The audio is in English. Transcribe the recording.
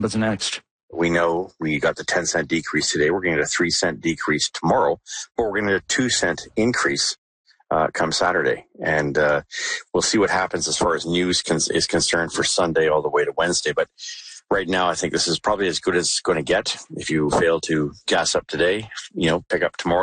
What's next? We know we got the 10-cent decrease today. We're going to get a 3-cent decrease tomorrow, but we're going to get a 2-cent increase come Saturday. And we'll see what happens as far as news is concerned for Sunday all the way to Wednesday. But right now, I think this is probably as good as it's going to get. If you fail to gas up today, pick up tomorrow.